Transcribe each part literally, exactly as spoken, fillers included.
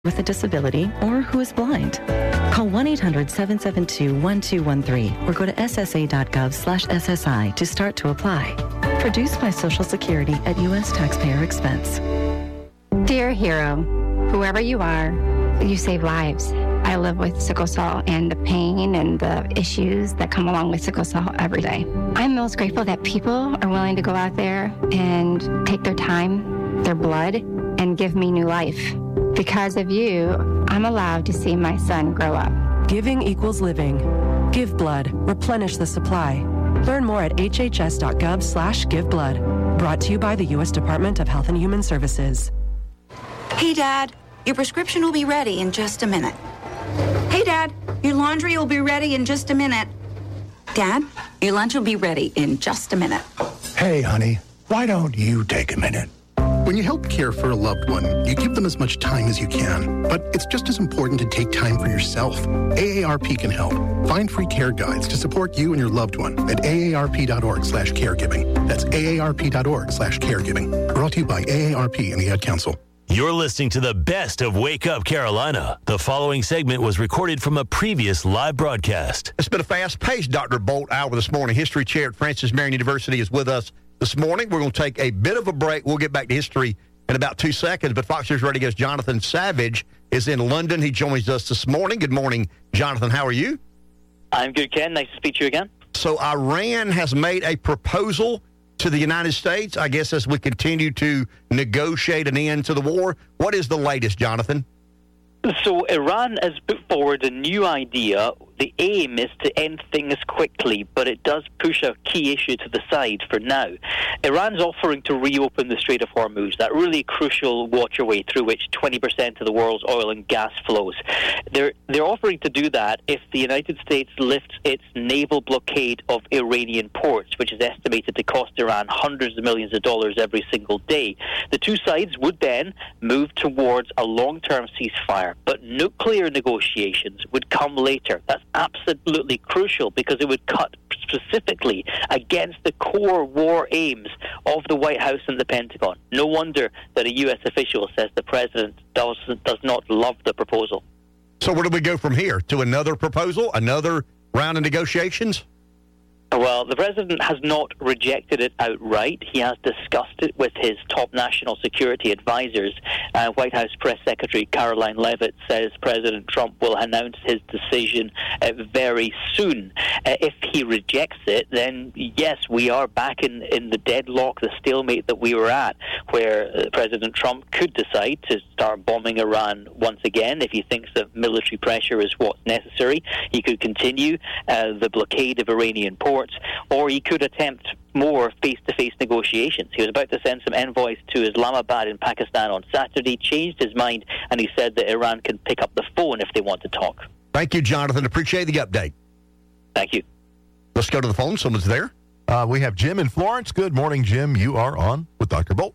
with a disability or who is blind. Call one eight hundred seven seven two one two one three or go to ssa.gov slash SSI to start to apply. Produced by Social Security at U S taxpayer expense. Dear hero, whoever you are, you save lives. I live with sickle cell and the pain and the issues that come along with sickle cell every day. I'm most grateful that people are willing to go out there and take their time, their blood, and give me new life. Because of you, I'm allowed to see my son grow up. Giving equals living. Give blood. Replenish the supply. Learn more at hhs.gov slash give blood. Brought to you by the U S Department of Health and Human Services. Hey, Dad, your prescription will be ready in just a minute. Hey, Dad, your laundry will be ready in just a minute. Dad, your lunch will be ready in just a minute. Hey, honey, why don't you take a minute? When you help care for a loved one, you give them as much time as you can. But it's just as important to take time for yourself. A A R P can help. Find free care guides to support you and your loved one at aarp.org slash caregiving. That's aarp.org slash caregiving. Brought to you by A A R P and the Ad Council. You're listening to the best of Wake Up Carolina. The following segment was recorded from a previous live broadcast. It's been a fast-paced Doctor Bolt hour this morning. History chair at Francis Marion University is with us this morning. We're going to take a bit of a break. We'll get back to history in about two seconds. But Fox News Radio's Jonathan Savage is in London. He joins us this morning. Good morning, Jonathan. How are you? I'm good, Ken. Nice to speak to you again. So Iran has made a proposal to the United States, I guess, as we continue to negotiate an end to the war. What is the latest, Jonathan? So Iran has put forward a new idea. The aim is to end things quickly, but it does push a key issue to the side for now. Iran's offering to reopen the Strait of Hormuz, that really crucial waterway through which twenty percent of the world's oil and gas flows. They're, they're offering to do that if the United States lifts its naval blockade of Iranian ports, which is estimated to cost Iran hundreds of millions of dollars every single day. The two sides would then move towards a long-term ceasefire, but nuclear negotiations would come later. That's absolutely crucial because it would cut specifically against the core war aims of the White House and the Pentagon. No wonder that a U S official says the president does, does not love the proposal. So where do we go from here? To another proposal? Another round of negotiations? Well, the president has not rejected it outright. He has discussed it with his top national security advisors. Uh, White House Press Secretary Caroline Leavitt says President Trump will announce his decision uh, very soon. Uh, if he rejects it, then yes, we are back in, in the deadlock, the stalemate that we were at, where uh, President Trump could decide to start bombing Iran once again if he thinks that military pressure is what's necessary. He could continue uh, the blockade of Iranian ports, or he could attempt more face-to-face negotiations. He was about to send some envoys to Islamabad in Pakistan on Saturday, changed his mind, and he said that Iran can pick up the phone if they want to talk. Thank you, Jonathan. Appreciate the update. Thank you. Let's go to the phone. Someone's there. Uh, we have Jim in Florence. Good morning, Jim. You are on with Doctor Bolt.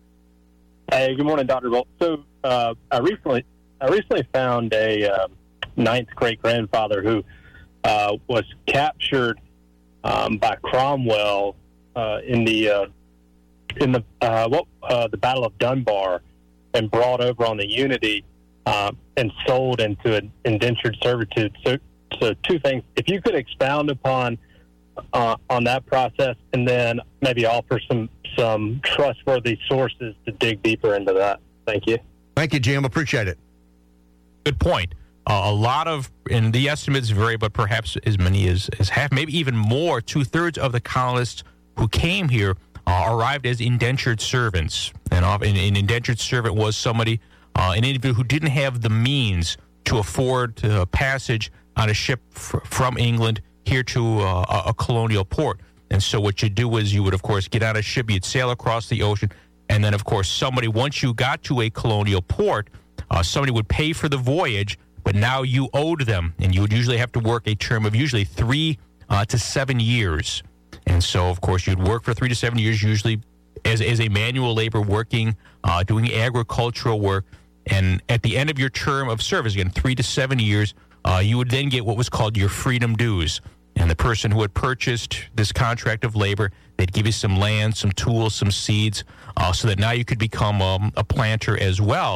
Hey, good morning, Doctor Bolt. So uh, I recently I recently found a uh, ninth great-grandfather who uh, was captured Um, by Cromwell uh, in the uh, in the uh, what uh, the Battle of Dunbar, and brought over on the Unity uh, and sold into an indentured servitude. So, so two things. If you could expound upon uh, on that process, and then maybe offer some some trustworthy sources to dig deeper into that. Thank you. Thank you, Jim. Appreciate it. Good point. Uh, a lot of, and the estimates vary, but perhaps as many as, as half, maybe even more, two-thirds of the colonists who came here uh, arrived as indentured servants. And uh, an, an indentured servant was somebody, uh, an individual who didn't have the means to afford uh, passage on a ship fr- from England here to uh, a, a colonial port. And so what you do is you would, of course, get on a ship, you'd sail across the ocean, and then, of course, somebody, once you got to a colonial port, uh, somebody would pay for the voyage, but now you owed them, and you would usually have to work a term of usually three uh, to seven years. And so, of course, you'd work for three to seven years, usually as, as a manual labor, working, uh, doing agricultural work. And at the end of your term of service, again, three to seven years, uh, you would then get what was called your freedom dues. And the person who had purchased this contract of labor, they'd give you some land, some tools, some seeds, uh, so that now you could become um, a planter as well.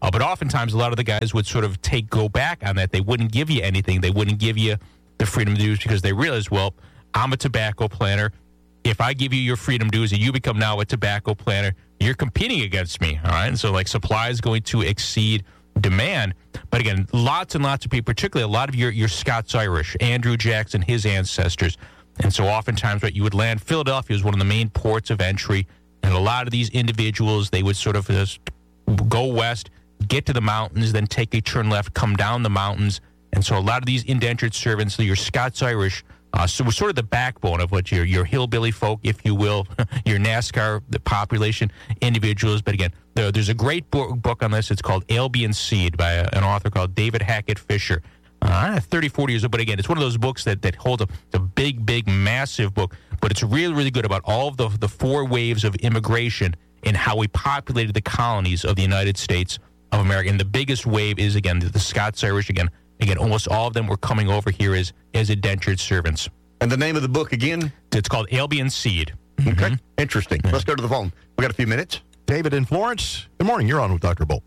Uh, but oftentimes, a lot of the guys would sort of take go back on that. They wouldn't give you anything. They wouldn't give you the freedom dues because they realized, well, I'm a tobacco planter. If I give you your freedom dues and you become now a tobacco planter, you're competing against me, all right? And so, like, supply is going to exceed demand. But again, lots and lots of people, particularly a lot of your, your Scots-Irish, Andrew Jackson, his ancestors. And so oftentimes, right, you would land, Philadelphia is one of the main ports of entry, and a lot of these individuals, they would sort of just go west, get to the mountains, then take a turn left, come down the mountains. And so a lot of these indentured servants, your Scots-Irish, uh, so we're sort of the backbone of what your your hillbilly folk, if you will, your NASCAR, the population individuals. But again, there, there's a great book, book on this. It's called Albion Seed by a, an author called David Hackett Fisher. Uh, thirty, forty years old, but again, it's one of those books that, that hold a, a big, big, massive book, but it's really, really good about all of the, the four waves of immigration and how we populated the colonies of the United States of America. And the biggest wave is, again, the, the Scots-Irish. Again, again, almost all of them were coming over here as, as indentured servants. And the name of the book again? It's called Albion Seed. Okay, Mm-hmm. interesting. Yeah. Let's go to the phone. We got a few minutes. David in Florence. Good morning. You're on with Doctor Bolt.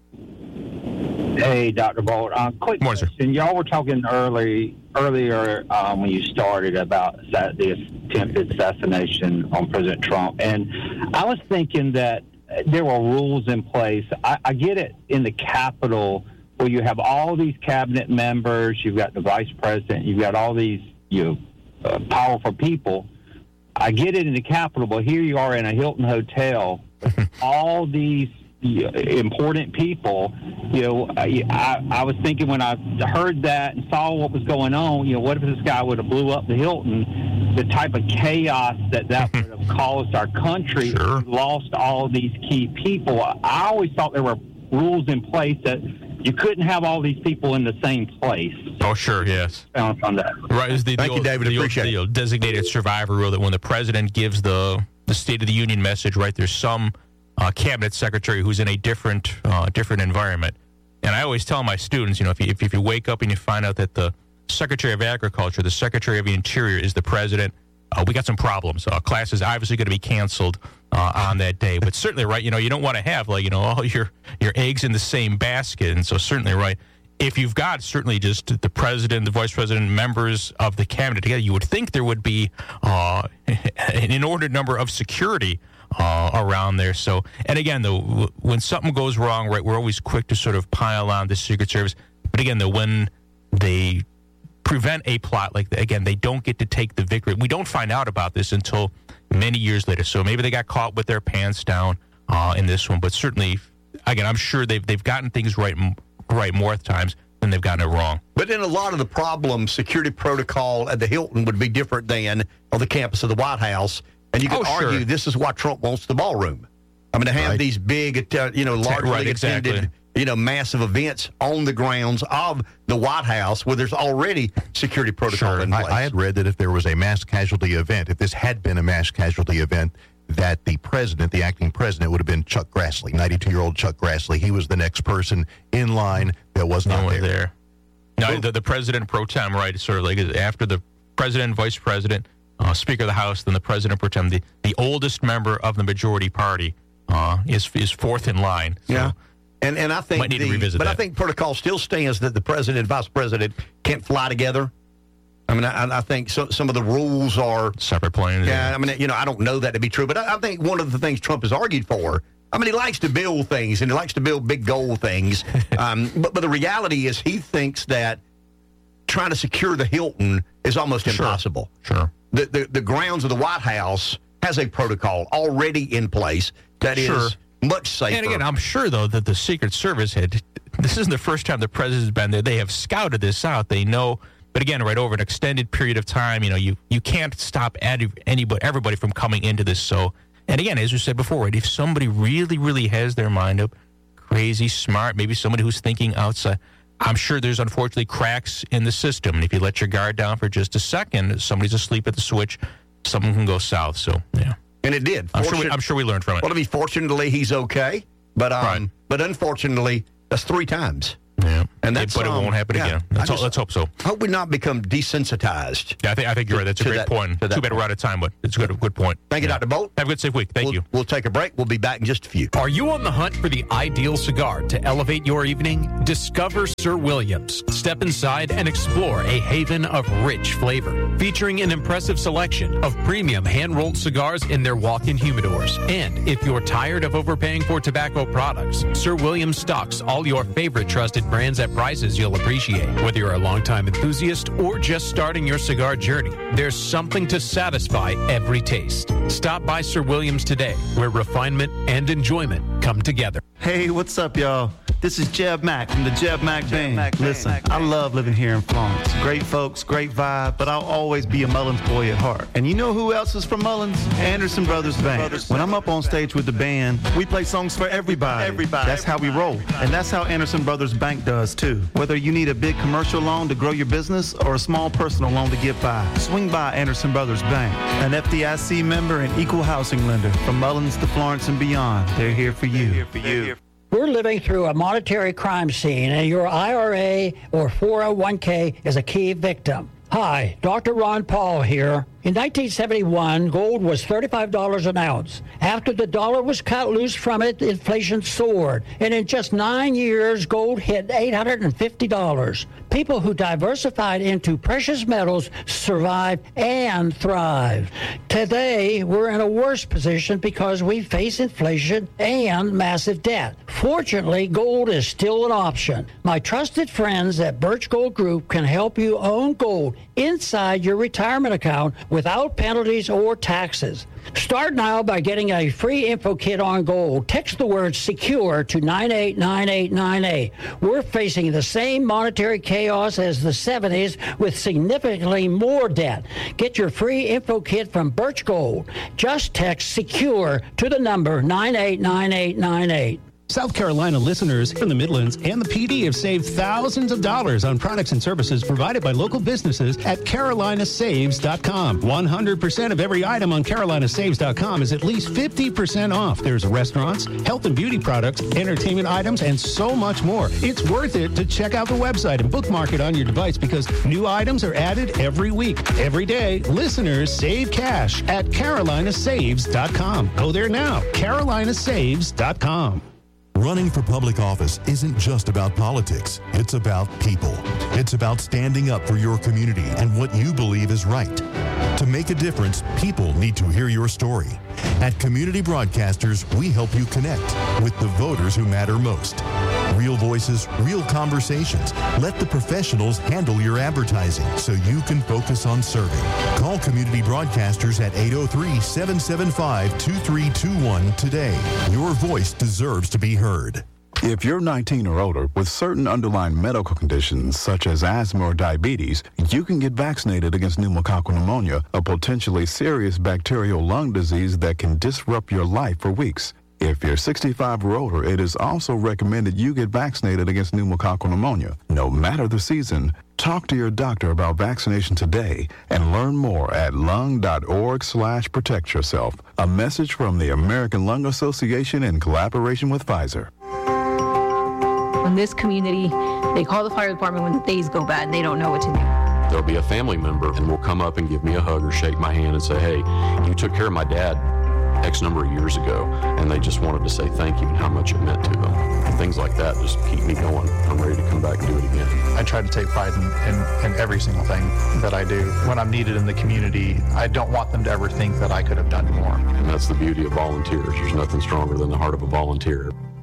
Hey, Doctor Bolt. Uh, quick Morning, question. Y'all were talking early, earlier um, when you started about the attempted assassination on President Trump. And I was thinking that there were rules in place. I, I get it in the Capitol where you have all these cabinet members, you've got the vice president, you've got all these you know, uh, powerful people. I get it in the Capitol, but here you are in a Hilton hotel with all these important people. You know, I, I was thinking when I heard that and saw what was going on, you know, what if this guy would have blew up the Hilton, the type of chaos that that would have caused our country, sure. lost all these key people. I always thought there were rules in place that you couldn't have all these people in the same place. Oh, sure, yes. On, on that. Right, is the, Thank the you, old, David. the Appreciate old, it. the old designated survivor rule that when the president gives the, the State of the Union message, right, there's some uh, cabinet secretary who's in a different uh, different environment. And I always tell my students, you know, if you, if, if you wake up and you find out that the Secretary of Agriculture, the Secretary of the Interior is the president, uh, we got some problems. Uh, class is obviously going to be canceled uh, on that day. But certainly, right, you know, you don't want to have, like, you know, all your, your eggs in the same basket. And so certainly, right, if you've got certainly just the president, the vice president, members of the cabinet together, you would think there would be uh, an inordinate number of security uh, around there. So, and again, though, when something goes wrong, right, we're always quick to sort of pile on the Secret Service. But again, though, when they prevent a plot like that, again, they don't get to take the victory. We don't find out about this until many years later. So maybe they got caught with their pants down uh, in this one. But certainly, again, I'm sure they've they've gotten things right right more times than they've gotten it wrong. But in a lot of the problems, security protocol at the Hilton would be different than on the campus of the White House. And you could Oh, sure. argue this is why Trump wants the ballroom. I mean, to have Right. these big, uh, you know, largely Right, attended, exactly. you know, massive events on the grounds of the White House where there's already security protocol Sure. in I, place. I had read that if there was a mass casualty event, if this had been a mass casualty event, that the president, the acting president, would have been Chuck Grassley, ninety-two-year-old Chuck Grassley. He was the next person in line that was No not one there. there. No, the, the president pro tem, right, sort of like after the president, vice president, uh, Speaker of the House, then the president pro tem, the, the oldest member of the majority party uh, is is fourth in line. So. Yeah. And and I think Might need to the, revisit but I that. think protocol still stands that the president and vice president can't fly together. I mean, I, I think so, some of the rules are separate planes. Yeah, I mean, you know, I don't know that to be true, but I, I think one of the things Trump has argued for. I mean, he likes to build things and he likes to build big goal things. um, but but the reality is, he thinks that trying to secure the Hilton is almost Sure. impossible. Sure. The, the the grounds of the White House has a protocol already in place that is Sure. much safer. And again, I'm sure, though, that the Secret Service had, this isn't the first time the president's been there. They have scouted this out. They know, but again, right over an extended period of time, you know, you, you can't stop any, anybody, everybody from coming into this. So, and again, as we said before, right, if somebody really, really has their mind up, crazy, smart, maybe somebody who's thinking outside, I'm sure there's unfortunately cracks in the system. And if you let your guard down for just a second, somebody's asleep at the switch, something can go south. So, yeah. And it did. I'm sure, we, Fortune- I'm sure we learned from it. Well, I mean, fortunately, he's okay. But um, Right. but unfortunately, that's three times. Yeah. And that's, but it um, won't happen yeah, again. Let's, just, ho- let's hope so. Hope we not become desensitized. Yeah, I think I think you're right. That's a great that, point. Too bad point. we're out of time, but it's a good good point. Thank you, yeah. Doctor Bolt. Have a good safe week. Thank we'll, you. We'll take a break. We'll be back in just a few. Are you on the hunt for the ideal cigar to elevate your evening? Discover Sir Williams. Step inside and explore a haven of rich flavor, featuring an impressive selection of premium hand-rolled cigars in their walk-in humidors. And if you're tired of overpaying for tobacco products, Sir Williams stocks all your favorite trusted brands at prices you'll appreciate. Whether you're a longtime enthusiast or just starting your cigar journey, there's something to satisfy every taste. Stop by Sir Williams today, where refinement and enjoyment come together. Hey, what's up, y'all? This is Jeb Mack from the Jeb Mack Band. Mack, Listen, Mack, I love living here in Florence. Great folks, great vibe, but I'll always be a Mullins boy at heart. And you know who else is from Mullins? Anderson Brothers Band. Brothers when I'm up on stage with the band, we play songs for everybody. Everybody. That's how we roll. And that's how Anderson Brothers Bank does, too. Whether you need a big commercial loan to grow your business or a small personal loan to get by, swing by Anderson Brothers Bank. An F D I C member and equal housing lender. From Mullins to Florence and beyond, they're here for you. They're here for you. We're living through a monetary crime scene, and your I R A or four oh one k is a key victim. Hi, Doctor Ron Paul here. In nineteen seventy-one, gold was thirty-five dollars an ounce. After the dollar was cut loose from it, inflation soared. And in just nine years, gold hit eight hundred fifty dollars. People who diversified into precious metals survived and thrived. Today, we're in a worse position because we face inflation and massive debt. Fortunately, gold is still an option. My trusted friends at Birch Gold Group can help you own gold inside your retirement account without penalties or taxes. Start now by getting a free info kit on gold. Text the word SECURE to nine eight nine eight nine eight. We're facing the same monetary chaos as the seventies with significantly more debt. Get your free info kit from Birch Gold. Just text SECURE to the number nine eight nine eight nine eight. South Carolina listeners from the Midlands and the P D have saved thousands of dollars on products and services provided by local businesses at Carolina Saves dot com. one hundred percent of every item on Carolina Saves dot com is at least fifty percent off. There's restaurants, health and beauty products, entertainment items, and so much more. It's worth it to check out the website and bookmark it on your device because new items are added every week. Every day, listeners save cash at Carolina Saves dot com. Go there now, Carolina Saves dot com. Running for public office isn't just about politics. It's about people. It's about standing up for your community and what you believe is right. To make a difference, people need to hear your story. At Community Broadcasters, we help you connect with the voters who matter most. Real voices, real conversations. Let the professionals handle your advertising so you can focus on serving. Call Community Broadcasters at eight oh three, seven seven five, two three two one today. Your voice deserves to be heard. If you're nineteen or older with certain underlying medical conditions such as asthma or diabetes, you can get vaccinated against pneumococcal pneumonia, a potentially serious bacterial lung disease that can disrupt your life for weeks. If you're sixty-five or older, it is also recommended you get vaccinated against pneumococcal pneumonia. No matter the season, talk to your doctor about vaccination today and learn more at lung.org slash protect yourself. A message from the American Lung Association in collaboration with Pfizer. In this community, they call the fire department when things go bad and they don't know what to do. There'll be a family member and will come up and give me a hug or shake my hand and say, hey, you took care of my dad X number of years ago, and they just wanted to say thank you and how much it meant to them. And things like that just keep me going. I'm ready to come back and do it again. I try to take pride in, in, in every single thing that I do. When I'm needed in the community, I don't want them to ever think that I could have done more. And that's the beauty of volunteers. There's nothing stronger than the heart of a volunteer.